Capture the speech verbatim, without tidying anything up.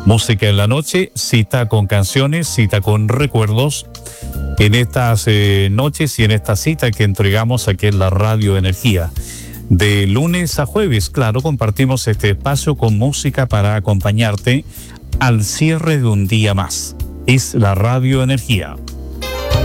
Música en la noche, cita con canciones, cita con recuerdos en estas eh, noches y en esta cita que entregamos aquí en la Radio Energía. De lunes a jueves, claro, compartimos este espacio con música para acompañarte al cierre de un día más. Es la Radio Energía.